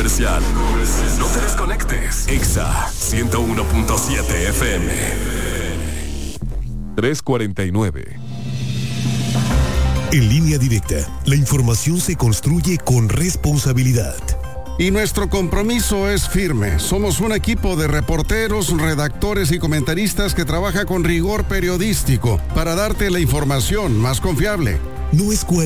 comercial. No te desconectes. Exa 101.7 FM. 3:49. En Línea Directa, la información se construye con responsabilidad. Y nuestro compromiso es firme. Somos un equipo de reporteros, redactores y comentaristas que trabaja con rigor periodístico para darte la información más confiable. No es